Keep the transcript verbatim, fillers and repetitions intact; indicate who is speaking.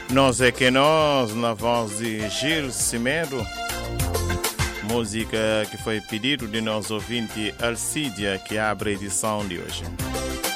Speaker 1: Nós é que nós, na voz de Gil Cimero, música que foi pedido de nosso ouvinte Alcídia, que abre a edição de hoje.